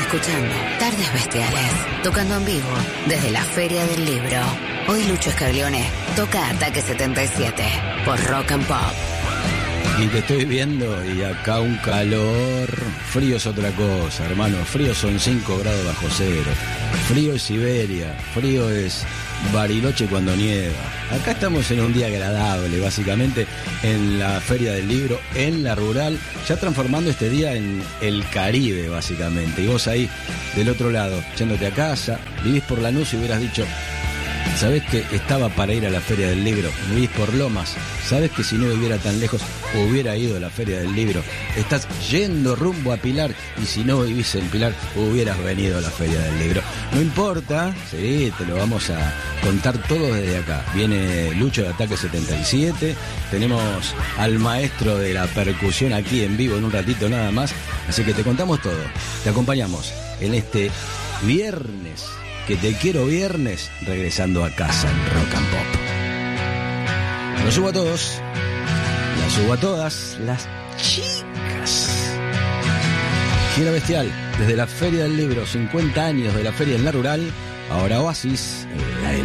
escuchando Tardes Bestiales, tocando en vivo desde la Feria del Libro. Hoy Lucho Scaglione toca Ataque 77 por Rock and Pop. Y te estoy viendo y acá un calor. Frío es otra cosa, hermano. Frío son 5 grados bajo cero. Frío es Siberia. Frío es Bariloche cuando nieva. Acá estamos en un día agradable, básicamente, en la Feria del Libro, en la rural, ya transformando este día en el Caribe, básicamente. Y vos ahí, del otro lado, yéndote a casa, vivís por Lanús y hubieras dicho... ¿Sabés que estaba para ir a la Feria del Libro? Vivís por Lomas. ¿Sabés que si no viviera tan lejos hubiera ido a la Feria del Libro? Estás yendo rumbo a Pilar y si no vivís en Pilar hubieras venido a la Feria del Libro. No importa, sí, te lo vamos a contar todo desde acá. Viene Lucho de Ataque 77, tenemos al maestro de la percusión aquí en vivo en un ratito nada más, así que te contamos todo. Te acompañamos en este viernes. Que te quiero viernes, regresando a casa en Rock and Pop. Lo subo a todos, las subo a todas, las chicas. Gira Bestial, desde la Feria del Libro, 50 años de la Feria en la Rural, ahora Oasis,